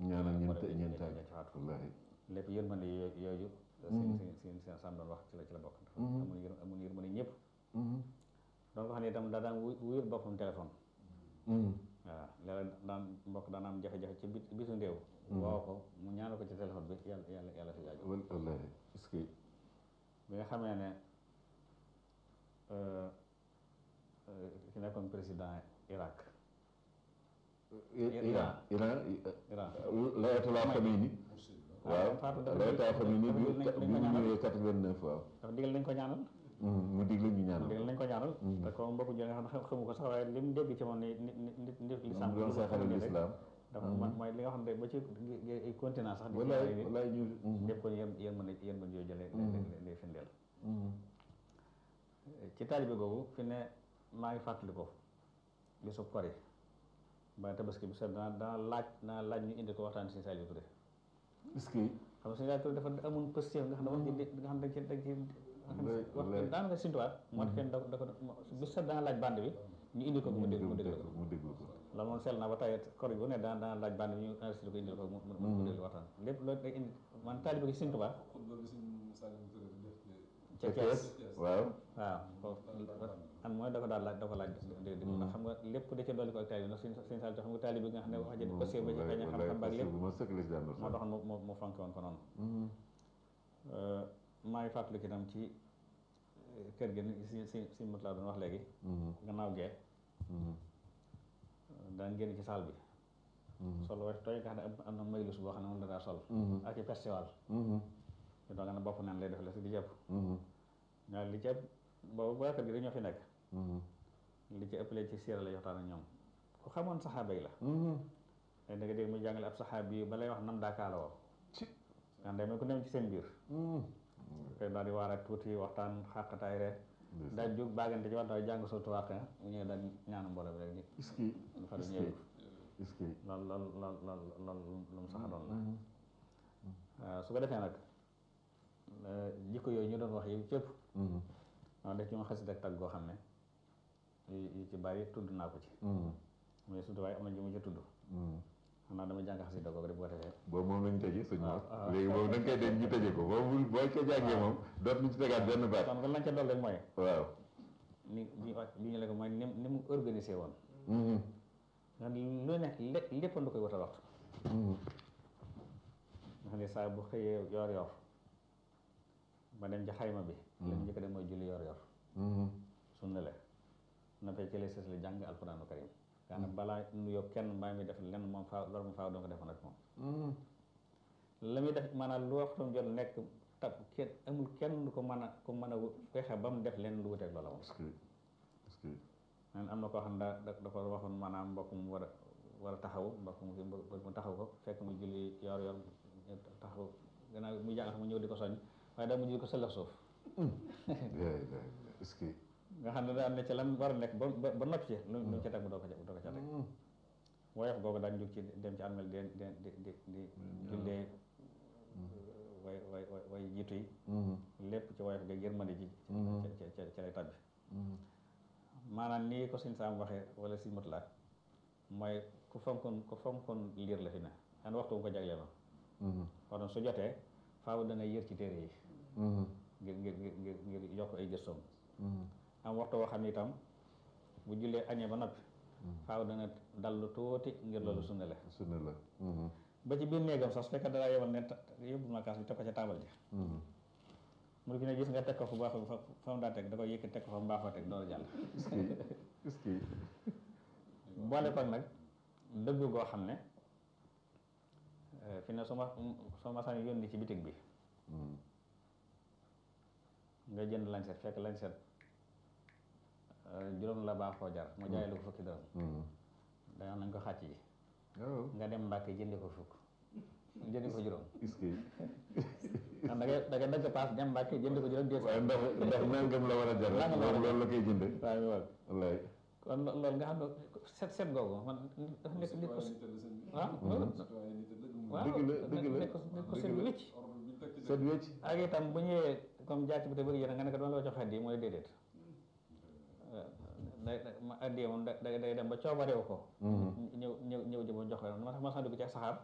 ñaanal ñeent ci faatu wallaahi lépp yërmande yooyu seen sam doon wax ci la bokk amul yërmande ñëpp donc xam ne itam daa daan wuyul boppam téléphone waaw léeg-léeg daan mbokk daan am jafe-jafe ci bisu ndéew woo ko mu ñaanal ko ci téléphone bi yàlla fi jaaju wallaahi est-ce que bi nga xamee ne ki nekkoon président Irak Iran Layatollah Khomeini waaw Layatollah Khomeini bi mu ñëwee 89 waaw dafa digal nañ ko ñaanal mu digle ñu ñaanal digal nañ ko ñaanal te ko mbokku jël nga xam xamu ko sax waaye li mu dégg ci moom ni lislaam doon saxal l'islam dafa man mooy li nga xam ne ba ci continent sax wallaay ñu def ko yéen mën yooyu jëlee lay firndeel ci taalibe googu fi ne maa ngi fàttali ko bisu kori ba tabaski bi sax dana laaj ñu indi ko waxtaan si Saliou Touré est-ce que xam nga Saliou Touré dafa amoon positif nga xam ne wax ji nga xam ne wax daanaka sintuwaat moo tax da ko bis sax dana laaj bande bi ñu indi ko mu déglu ko loolu moom sell na ba tey kori bu ne dana laaj bande bi ñu enregistré ko indil ko mu déglu waxtaan lépp loolu day indi man taalibe gi sintuwaat ca Thiès waaw an mooy da ko daal laaj dégg ndax xam nga lépp da ca dolli ko ak taalibe ndax seen saal xam nga taalibe nga xam ne wax ji passé ba ci xëy na xam-xam baag lépp moo taxoon mu fonke woon ko noonu maa ngi fàttaliku itam ci kër gi si mot laa doon wax léegi gannaaw gee daan génn ci saal bi sol wex tooy nga xam ne am na maylus boo xam ne moom la daa sol ak ci festival ñu doon nga ne bopp neen lay def la si di jëpp ñaar li ci ëpp boobu waa kër gi dañoo fi nekk li ci ëppalee ci siira la waxtaan ak ñoom ku xamoon saxaaba yi la léegi da nga dégg muy jàngale ab saxaaba yi ba lay wax nam daakaala woo nga xam ne ku dem ci seen biir koy daal di waar ak tuuti waxtaan xàqataay rek daal jóg baagante ci waxtaan jàng soo tuwaaq mu ñëwee daal ñaanu mbooloo bi rek ni fa du ñëw loolu lu mu saxa doon la su ko defee nag jikko yooyu ñu doon wax yi cëpp noonu def ci ma xasit ak tag goo xam ne yu ci bari tudd naa ko ci muy surtout waaye am na ji mu ci tudd xanaa dama jàng xasida googu rek bu ko defee boobu moom lañu tëjee sëñ Mor léegi boobu da nga koy dégg ñu tëjee ko boobu boo ko jàngee moom doot ñu ci tegaat benn baat kon lañ ca dool rek mooy waaw ni bi ñu la ko mooy ni mu organisé woon nga lu ne lépp lu koy wutal waxtu nga xam ne saa bu xëyee yor yor ba dem ci xayma bi lañ njëkk dem mooy julli yor yor sunna la na fee ci lay sës la jàng alquraanu karim gaa nag balaa nuyoo kenn mbaa mi def lenn moom faaw loolu moom faaw doo ko defoon rek moom la muy def maanaam lu waxtam jot nekk tab kenn amul kenn du ko mën a fexe ba mu def lenn lu wuteeg loola moom am na koo xam ne da ko waxoon maanaam mbokk mu war a taxaw mbokk mu taxaw ko fekk mu julli yor yor taxaw gannaaw muy jàng xam mu ñëw di ko soñ waaye daa mujj di ko sëllax suuf nga xam ne daal ne ci lan war a nekk ba noppi ci lu ca teg mu doo ko ca teg woyof googu daan jóg ci dem ci armel di jullee way jiitu yi lépp ci woyof ga yërmande ji ca lay tabbi maanaam nii ko suñ saam waxee wala si mut la mooy ku fonkoon liir la fi ne an waxtu mu ko jaglee ma kon su jotee faaw da nga yër ci téere yi ngir yokk ay gëstoom am waxtu woo xam ne itam bu jullee añee ba noppi faaw dana dallu tuuti ngir loolu sunna la ba ci biir néegam sax su fekkee dara yebal ne yóbbu ma kaas bi teg ko ca taabal ji mu gi ne gis nga teg ko fu baax fa mu daa teg da koy yëkk teg ko fa mu baax fa teg door a jàll boole kon nag dëgg goo xam ne fi ne soo ma saan yónni ci bitig bi nga jënd lañset fekk lañset juróom la baaxoo jar mu jaay lu ko fukki dërëm danga nañ ko xàcc ji nga dem Mbàkke jëndi ko fukk jëndi ko juróom da ngay dagg paas dem Mbàkke jëndi ko juróom waaye ndax nangam la war a jar loolu la koy jënde waaw wallaay kon loolu nga xam ne set googu man dafa nekk nit ko dëgg la nekk ko set wécc set wécc ak itam bu ñëwee comme jàcc bi te bëgg yéen nga ne ko doon la jox addi mooy déedéet addi moom day dem ba coobareew ko ñëw ji ba jox ko ma tax ma sax dugg ci saxaar